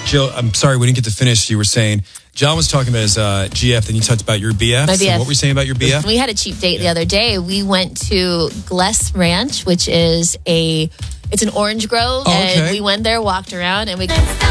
Jill, I'm sorry we didn't get to finish. You were saying John was talking about his GF, then you talked about your BF. My So BF. what were you saying about your BF? We had a cheap date the other day. We went to Gless Ranch, which is it's an orange grove, Oh, okay. and we went there, walked around, and we